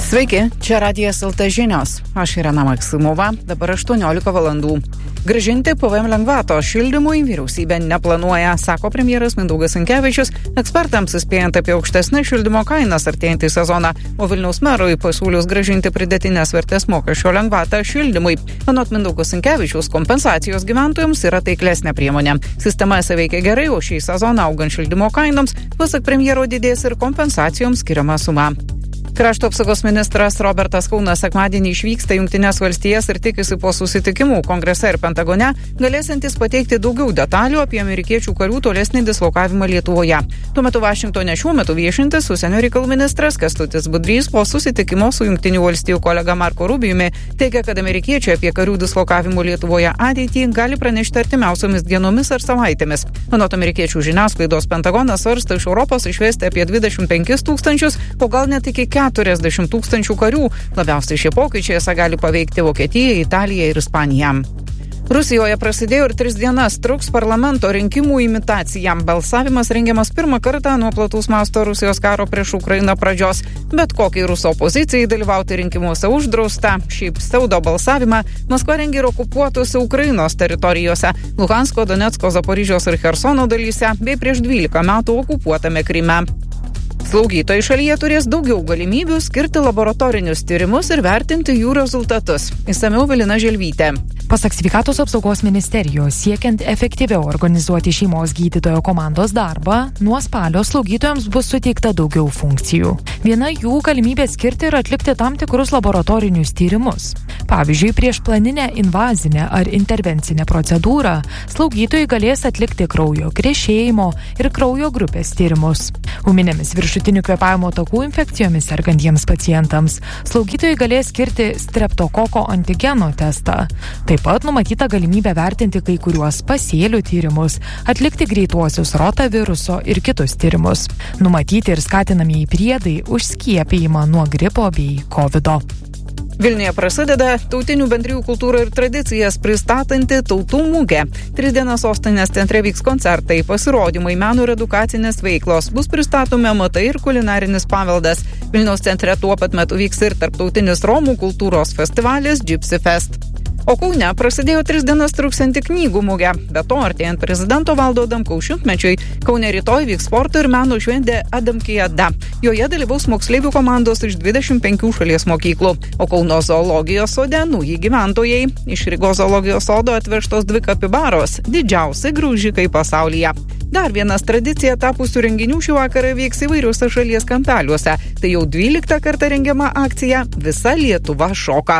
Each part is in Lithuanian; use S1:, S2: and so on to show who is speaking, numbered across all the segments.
S1: Sveiki, čia Radijas LT žinios. Aš Irena Maksimova, dabar 18 valandų. Grąžinti PVM lengvato šildymui vyriausybė neplanuoja, sako premjeras Mindaugas Sinkevičius, ekspertams įspėjant apie aukštesnės šildymo kainas artėjantį sezoną, o Vilniaus merui pasiūlius grąžinti pridėtinės vertės mokesčio lengvatą šildymui. Anot Mindaugo Sinkevičiaus, kompensacijos gyventojams yra taiklesnė priemonė. Sistema veikia gerai, o šį sezoną augant šildymo kainoms, pasak premjero, didės ir kompensacijoms skiriama suma. Krašto apsaugos ministras Robertas Kaunas sekmadienį išvyksta į Jungtines valstijas ir tikisi po susitikimų Kongrese ir Pentagone galėsiantis pateikti daugiau detalių apie amerikiečių karių tolesnį dislokavimą Lietuvoje. Tuo metu Vašingtone šiuo metu viešintis užsienio reikalų ministras Kęstutis Budrys po susitikimo su Jungtinių valstijų kolega Marko Rubijumi teigia, kad amerikiečiai apie karių dislokavimų Lietuvoje ateitį gali pranešti artimiausiomis dienomis ar savaitėmis. Anot amerikiečių žiniasklaidos, Pentagonas svarsto iš Europos išvesti apie 25 000, o gal net iki 40 000 karių. Labiausiai šie pokyčiai gali paveikti Vokietiją, Italiją ir Ispaniją. Rusijoje prasidėjo ir 3 dienas truks parlamento rinkimų imitacija. Balsavimas rengiamas pirmą kartą nuo plataus masto Rusijos karo prieš Ukrainą pradžios. Bet kokiai Rusų opozicijai dalyvauti rinkimuose uždrausta. Šį pseudo balsavimą Maskva rengia ir okupuotose Ukrainos teritorijose – Luhansko, Donecko, Zaporižios ir Chersono dalyse bei prieš 12 metų okupuotame Kryme. Slaugytojai šalyje turės daugiau galimybių skirti laboratorinius tyrimus ir vertinti jų rezultatus. Išsamiau Velina Želvytė.
S2: Pasak Sveikatos apsaugos ministerijos, siekiant efektyviau organizuoti šeimos gydytojo komandos darbą, nuo spalio slaugytojams bus suteikta daugiau funkcijų. Viena jų galimybė skirti ir atlikti tam tikrus laboratorinius tyrimus. Pavyzdžiui, prieš planinę invazinę ar intervencinę procedūrą slaugytojai galės atlikti kraujo krešėjimo ir kraujo grupės tyrimus. Ūminėmis viršutinių kvėpavimo takų infekcijomis sergantiems pacientams slaugytojai galės skirti streptokoko antigeno testą. Taip pat numatyta galimybė vertinti kai kuriuos pasėlių tyrimus, atlikti greituosius rotaviruso ir kitus tyrimus. Numatyti ir skatinamieji priedai už skiepijimą nuo gripo bei covido.
S1: Vilniuje prasideda tautinių bendrijų kultūrą ir tradicijas pristatanti Tautų mugė. 3 dienas sostinės centre vyks koncertai, pasirodymai, meno ir edukacinės veiklos. Bus pristatomi amatai ir kulinarinis paveldas. Vilniaus centre tuo pat metu vyks ir tarptautinis Romų kultūros festivalis Gypsy Fest. O Kaune prasidėjo 3 dienas truksianti knygų mugė. Be to, artėjant prezidento Valdo Adamkaus šimtmečiui, Kaune rytoj vyks sporto ir meno šventė Adamkiada. Joje dalyvaus moksleivių komandos iš 25 šalies mokyklų. O Kauno zoologijos sode nauji gyventojai. Iš Rygos zoologijos sodo atvežtos 2 kapibaros, didžiausi graužikai pasaulyje. Dar vienas tradicija tapusių renginių šį vakarą vyks įvairiuose šalies kampeliuose. Tai jau 12 kartą rengiama akcija Visa Lietuva šoka.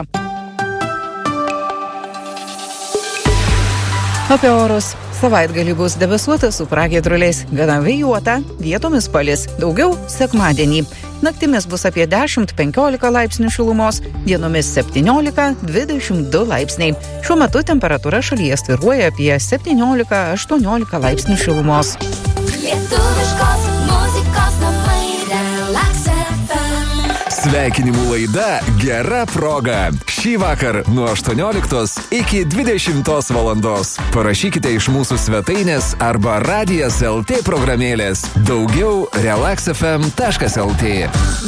S1: Apie orus. Savaitgalį bus debesuota su pragiedruliais, gana vėjuota, vietomis palis, daugiau sekmadienį. Naktimis bus apie 10-15 laipsnių šilumos, dienomis 17-22 laipsniai. Šiuo metu temperatūra šalyje svyruoja apie 17-18 laipsnių šilumos.
S3: Lietuviškos muzikos namai Relax FM.
S4: Sveikinimų laida Gera proga. Šį vakar nuo 18 iki 20 valandos. Parašykite iš mūsų svetainės arba Radijas LT programėlės. Daugiau relaxfm.lt.